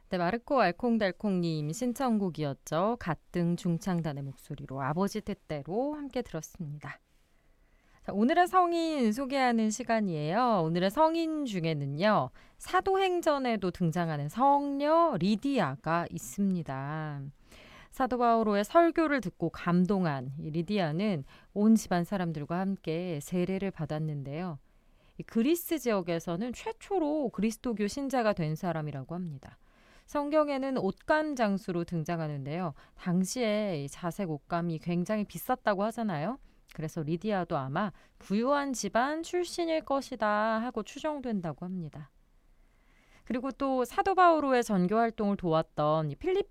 네, 마르코 알콩달콩님 신청곡이었죠. 갓등 중창단의 목소리로 아버지 뜻대로 함께 들었습니다. 자, 오늘의 성인 소개하는 시간이에요. 오늘의 성인 중에는요. 사도행전에도 등장하는 성녀 리디아가 있습니다. 사도 바오로의 설교를 듣고 감동한 이 리디아는 온 집안 사람들과 함께 세례를 받았는데요. 이 그리스 지역에서는 최초로 그리스도교 신자가 된 사람이라고 합니다. 성경에는 옷감 장수로 등장하는데요. 당시에 이 자색 옷감이 굉장히 비쌌다고 하잖아요. 그래서 리디아도 아마 부유한 집안 출신일 것이다 하고 추정된다고 합니다. 그리고 또 사도 바오로의 전교 활동을 도왔던 이 필리핀